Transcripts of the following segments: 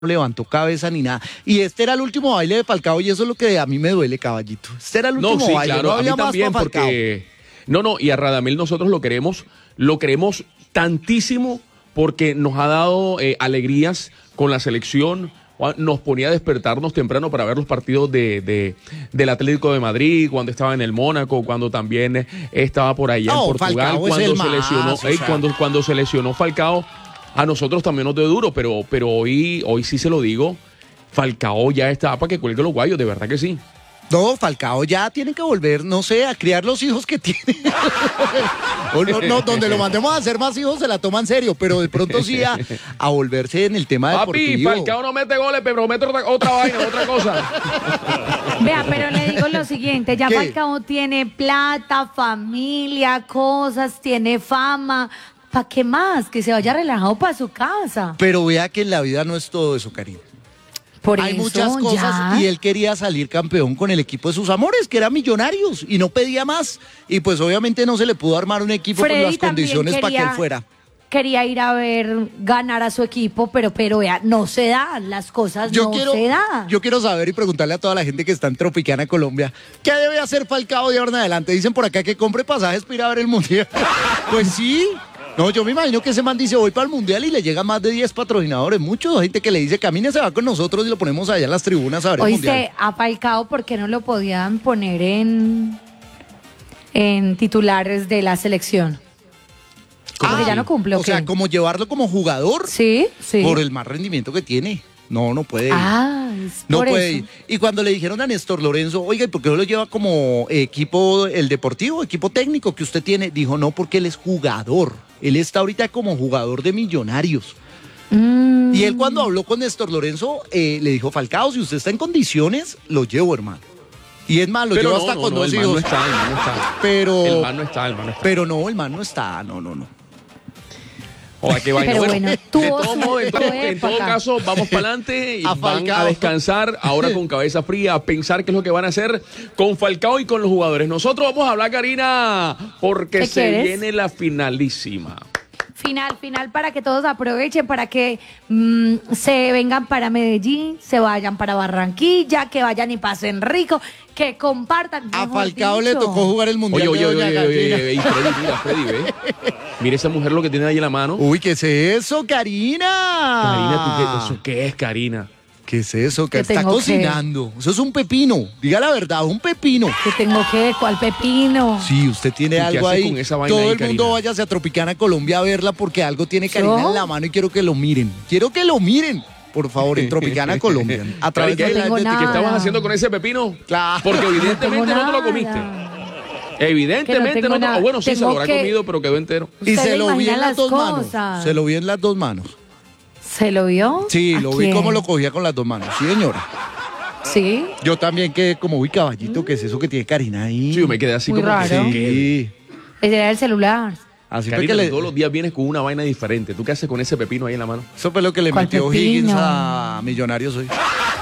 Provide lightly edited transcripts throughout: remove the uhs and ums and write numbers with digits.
levantó cabeza ni nada. Y este era el último baile de Falcao y eso es lo que a mí me duele, caballito. Este era el último sí, baile, claro, no había a mí más también, para Falcao. porque y a Radamel nosotros lo queremos tantísimo porque nos ha dado alegrías con la selección. Nos ponía a despertarnos temprano para ver los partidos del Atlético de Madrid, cuando estaba en el Mónaco, cuando también estaba por allá en Portugal, cuando se lesionó Falcao, a nosotros también nos dio duro, pero hoy sí se lo digo, Falcao ya está para que cuelgue los guayos, de verdad que sí. No, Falcao ya tiene que volver, no sé, a criar los hijos que tiene. no, donde lo mandemos a hacer más hijos se la toma en serio, pero de pronto sí a volverse en el tema deportivo. Papi, Falcao no mete goles, pero mete otra vaina, otra cosa. Vea, pero le digo lo siguiente, ya Falcao tiene plata, familia, cosas, tiene fama. ¿Para qué más? Que se vaya relajado para su casa. Pero vea que en la vida no es todo eso, Karina. Hay muchas cosas y él quería salir campeón con el equipo de sus amores, que eran Millonarios, y no pedía más. Y pues obviamente no se le pudo armar un equipo con las condiciones para que él fuera. Quería ir a ver ganar a su equipo, pero vea, no se dan, las cosas se dan. Yo quiero saber y preguntarle a toda la gente que está en Tropicana, Colombia, ¿qué debe hacer Falcao de ahora en adelante? Dicen por acá que compre pasajes para ir a ver el Mundial. Pues sí. No, yo me imagino que ese man dice, voy para el Mundial y le llega más de 10 patrocinadores. Mucha gente que le dice, camine, se va con nosotros y lo ponemos allá en las tribunas a ver el Mundial. Oíste, a Falcao, ¿por qué no lo podían poner en titulares de la selección? Porque ya no cumple, ¿o sea, como llevarlo como jugador. Sí. Por el más rendimiento que tiene. No puede ir. No puede ir. Y cuando le dijeron a Néstor Lorenzo, oiga, ¿y por qué no lo lleva como equipo, el deportivo, equipo técnico que usted tiene? Dijo, no, porque él es jugador. Él está ahorita como jugador de Millonarios. Y él cuando habló con Néstor Lorenzo, le dijo, Falcao, si usted está en condiciones, lo llevo, hermano. Y es más, lo llevo hasta con dos hijos. El man no está. Pero, el man no está. Pero no, el man no está, no. Oiga, qué vaina. Pero bueno, en todo caso, vamos para adelante y van a descansar ahora con cabeza fría, a pensar qué es lo que van a hacer con Falcao y con los jugadores. Nosotros vamos a hablar, Karina, porque se viene la finalísima. Final para que todos aprovechen, para que se vengan para Medellín, se vayan para Barranquilla, que vayan y pasen rico, que compartan. A Falcao le tocó jugar el Mundial. Oye, Freddy, ve. Mira esa mujer lo que tiene ahí en la mano. Uy, ¿qué es eso, Karina? Karina, ¿eso qué es, Karina? ¿Qué es eso? ¿Qué está cocinando? Eso es un pepino. Diga la verdad, un pepino. ¿Qué tengo que? ¿Cuál pepino? Sí, usted tiene algo ahí. Con esa vaina todo ahí, el mundo Karina? váyase a Tropicana, Colombia a verla porque algo tiene Karina en la mano y quiero que lo miren. Por favor, en Tropicana, Colombia. A través de ¿Qué estabas haciendo con ese pepino? Claro. Porque evidentemente no te lo comiste. Evidentemente no. Bueno, sí, se lo habrá comido, pero quedó entero. Y se lo vi en las dos manos. Se lo vi en las dos manos. ¿Se lo vio? Sí, lo vi como lo cogía con las dos manos. Sí, señora. ¿Sí? Yo también quedé como, uy, caballito, ¿qué es eso que tiene Karina ahí? Sí, yo me quedé así muy como raro. Sí. Ese era el celular. Así Karina, fue que todos los días vienes con una vaina diferente. ¿Tú qué haces con ese pepino ahí en la mano? Eso fue lo que le metió Higgins a Millonarios hoy.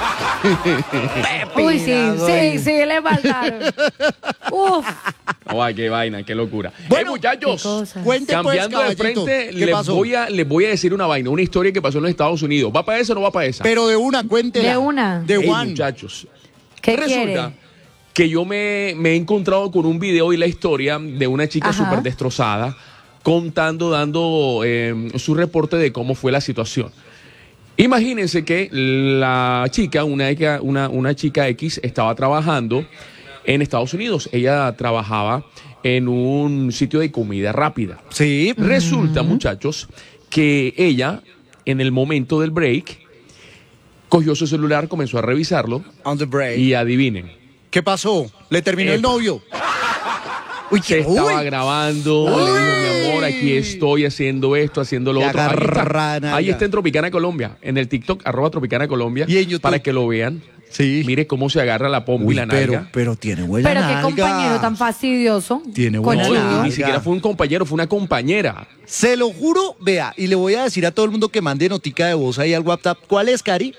Uy, sí, le faltaron. Uf. Ay, qué vaina, qué locura. Bueno, muchachos, cuente cambiando pues, de frente, les voy a decir una historia que pasó en los Estados Unidos. ¿Va para esa o no va para esa? Pero de una, cuéntela. De una. De one. Muchachos, ¿Qué resulta que yo me he encontrado con un video y la historia de una chica súper destrozada, dando su reporte de cómo fue la situación. Imagínense que la chica, una chica X, estaba trabajando en Estados Unidos. Ella trabajaba en un sitio de comida rápida. Sí. Resulta, muchachos, que ella, en el momento del break, cogió su celular, comenzó a revisarlo. On the break. Y adivinen. ¿Qué pasó? ¿Le terminó el novio? Uy, se estaba grabando, le dijo, mi amor, aquí estoy haciendo esto, haciendo lo otro. Ahí está en Tropicana Colombia, en el TikTok, @Tropicana Colombia, y en YouTube, para que lo vean. Sí. Mire cómo se agarra la pompa y la nalga. Pero tiene buena nalga. Pero qué compañero tan fastidioso. Tiene buena nalga. Ni siquiera fue un compañero, fue una compañera. Se lo juro, vea, y le voy a decir a todo el mundo que mande notica de voz ahí al WhatsApp. ¿Cuál es, Cari?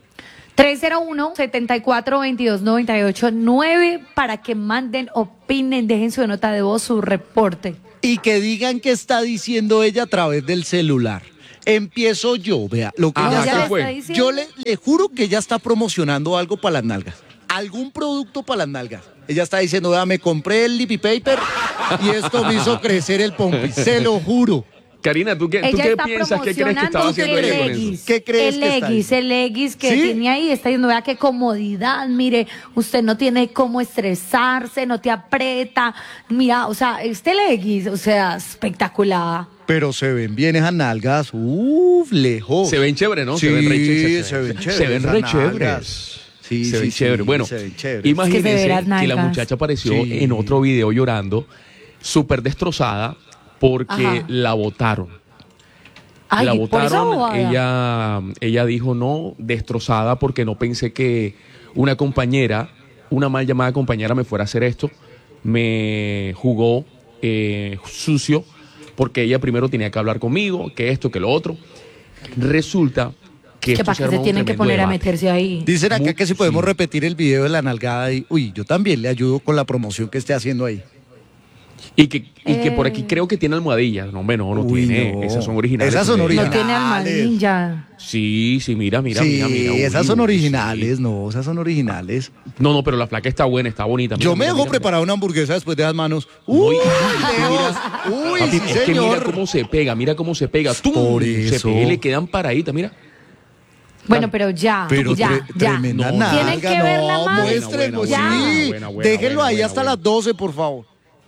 301-7422-989 para que manden, opinen, dejen su nota de voz, su reporte. Y que digan qué está diciendo ella a través del celular. Empiezo yo, vea, lo que Ajá, ella ¿qué está, fue? yo le juro que ella está promocionando algo para las nalgas, algún producto para las nalgas. Ella está diciendo, vea, me compré el lippy paper y esto me hizo crecer el pompi, se lo juro. Karina, ¿tú qué piensas? ¿Qué crees que estaba haciendo ella con eso? ¿Qué crees que está ahí? El leggings que ¿Sí? tiene ahí, está diciendo, vea qué comodidad, mire, usted no tiene cómo estresarse, no te aprieta, mira, o sea, este leggings, o sea, espectacular. Pero se ven bien esas nalgas, lejos. Se ven chévere, ¿no? Sí, se ven re chéveres. se ven chéveres Se ven esas re nalgas. chéveres. Sí, se ven sí, chéveres. sí, Bueno, se ven chéveres. Es que se imagínense ven las que la nalgas. muchacha apareció Sí. en otro video llorando, súper destrozada, porque Ajá. la botaron. Ay, La por esa botaron, bobada. ella dijo no, destrozada porque no pensé que una compañera, una mal llamada compañera me fuera a hacer esto, me jugó sucio porque ella primero tenía que hablar conmigo, que esto, que lo otro. Resulta que Que esto para se que se armó un tienen que tremendo poner a debate. meterse ahí. Dicen acá que si podemos Sí. repetir el video de la nalgada y, yo también le ayudo con la promoción que esté haciendo ahí. Y que por aquí creo que tiene almohadillas. No, hombre, no Uy, tiene. no. Esas son originales. Esas son No originales. tiene almadín ya. Sí, mira. Sí, esas Uy, son uy, originales, sí. no, esas son originales. No, pero la flaca está buena, está bonita. Yo me Mira, dejo mira, mira. preparar una hamburguesa después de las manos. Uy, Lejos. Uy, Papi, sí, es que mira señor. cómo se pega, mira cómo se pega. ¡Tum! Por Se eso. pega y le quedan paraditas, mira. Bueno, pero ya, Pero ya. tremenda No, nalga, ¿tienen que verla no, más? muéstrenlo, Buena, sí. buena, buena, Déjenlo buena, ahí buena, hasta buena. las 12, por favor.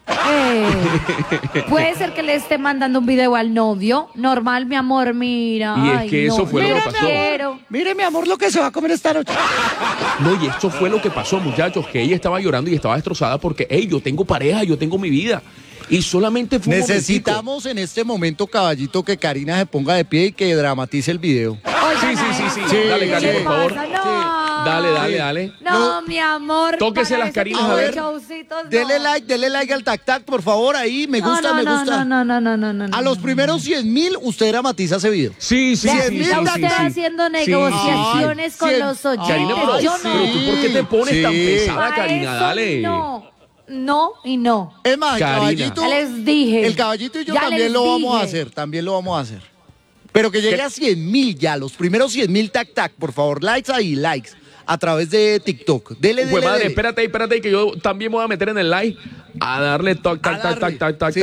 Puede ser que le esté mandando un video al novio. Normal, mi amor, mira. Y es Ay, que eso no. fue lo que Mira, pasó. quiero. Mire, mi amor, lo que se va a comer esta noche. No, y esto fue lo que pasó, muchachos, que ella estaba llorando y estaba destrozada porque, hey, yo tengo pareja, yo tengo mi vida. Y solamente fue un Necesitamos en este momento, caballito, que Karina se ponga de pie y que dramatice el video. Oigan, Sí. Sí, Dale, sí, Cari, por favor. pasa? No. Dale. No, mi amor. Tóquese para las ese Carinas, tipo a de ver. showcitos, no. Dele like al tac, por favor, ahí. Me gusta, me gusta. No. A los primeros 100,000, usted dramatiza ese video. Sí. Vea, está usted haciendo negociaciones Sí. con Ay, los 100. Karina, oyentes. Yo no. pero tú, ¿por qué te pones tan Sí. pesada, A Karina? eso Dale. No y no. Es más, el Karina. caballito. Ya les dije. El caballito y yo Ya también les lo vamos a dije. hacer. También lo vamos a hacer. Pero que llegue a 100,000 ya, los primeros 100,000 tac, por favor. Likes ahí, likes. A través de TikTok. Dele. Pues madre, espérate ahí, que yo también me voy a meter en el live a darle toc, A darle. Sí,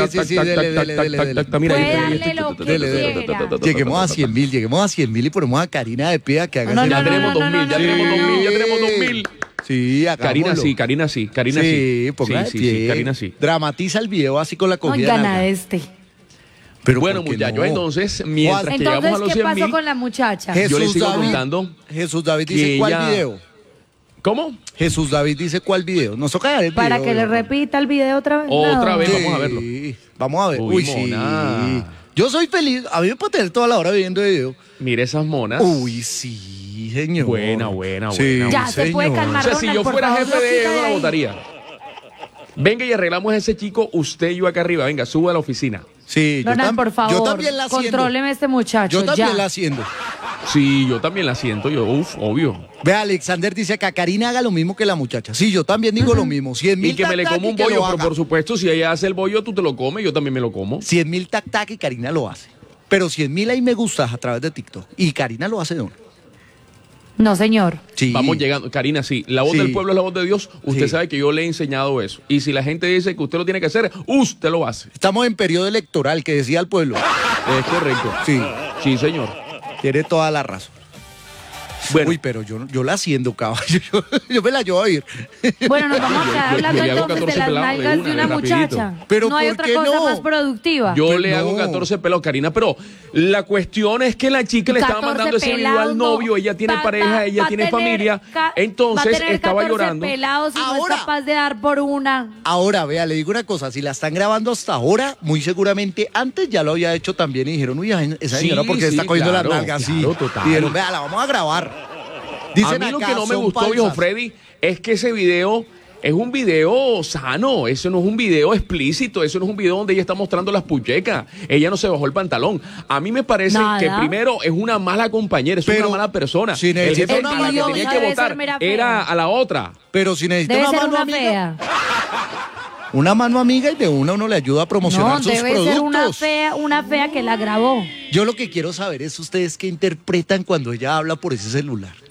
dele. Mira, Puede ahí darle está. lo que Dele. quiera. Lleguemos a 100,000 y ponemos a Karina de pie a que haga No, ese Ya no, video. tenemos 2.000, ya no, tenemos no, 2.000, ya Sí. tenemos 2.000. Sí, hagámoslo. Karina sí. Sí, ponga de Sí, pie. Karina sí. Dramatiza el video así con la No comida. gana nalga. este. Pero Bueno, ¿por qué muchachos, no? entonces, mientras llegamos a Entonces, los ¿qué pasó 100.000, con la muchacha? Jesús yo les sigo David. contando. Jesús David dice que cuál ella- video. ¿Cómo? Jesús David dice cuál video. Nos toca dar el Para video. que le ¿no? repita el video otra vez. Otra No. vez. Sí, Vamos a verlo. Vamos a ver. Uy, Uy, sí. mona. Yo soy feliz. A mí me puede tener toda la hora viendo video. Mire esas monas. Uy, sí, señor. Buena. Sí, Ya, se puede señor. calmar. O sea, si yo Ronald, por fuera favor, jefe lo de quita ella, de yo la ahí. votaría. Venga y arreglamos a ese chico, usted y yo acá arriba. Venga, suba a la oficina. Sí, Ronald, por favor, yo también la haciendo. contróleme a este muchacho. Yo también ya. la haciendo. Sí, yo también la siento, obvio. Ve, Alexander dice que a Karina haga lo mismo que la muchacha. Sí, yo también digo lo mismo. 100,000 Y que me le tac-tac como un y que bollo, lo pero haga. por supuesto, si ella hace el bollo, tú te lo comes, yo también me lo como. 100,000 tac y Karina lo hace. Pero 100,000 ahí me gusta a través de TikTok. Y Karina lo hace, ¿no? No, señor. Sí. Vamos llegando. Karina, sí, la voz Sí. del pueblo es la voz de Dios. Usted Sí. sabe que yo le he enseñado eso. Y si la gente dice que usted lo tiene que hacer, usted lo hace. Estamos en periodo electoral, que decía el pueblo. Es correcto. Sí, Sí, señor. tiene toda la razón. Bueno, Uy, pero yo la haciendo, caballo. Yo me la llevo a ir. Bueno, nos vamos a quedar yo hablando le hago entonces de 14 las pelados de nalgas una, de una rapidito. muchacha. Pero no hay ¿por otra qué cosa no? más productiva. yo Pues le hago no. 14 pelos, Karina, pero la cuestión es que la chica le estaba 14 mandando ese video pelados, al novio, ella tiene pareja, ella tiene familia, entonces va a tener estaba 14 llorando. pelados y no Ahora. es capaz de dar por una. Ahora, vea, le digo una cosa. Si la están grabando hasta ahora, muy seguramente antes ya lo había hecho también. Y dijeron, uy, esa Sí, señora porque sí, está cogiendo claro, las nalgas así. claro, total. Y dijeron, vea, la vamos a grabar. A Dicen mí lo acá, que no me son gustó, viejo falsas. Freddy, es que ese video es un video sano, eso no es un video explícito, eso no es un video donde ella está mostrando las puchecas, ella no se bajó el pantalón. A mí me parece Nada. que primero es una mala compañera, es Pero una mala persona. si El necesita jefe una a la que mano tenía amiga, que debe ser votar mera fea. era a la otra. Pero si necesita Debe una ser mano una amiga. fea. Una mano amiga y de uno le ayuda a promocionar sus debe productos. ser una fea que la grabó. Yo lo que quiero saber es ustedes qué interpretan cuando ella habla por ese celular.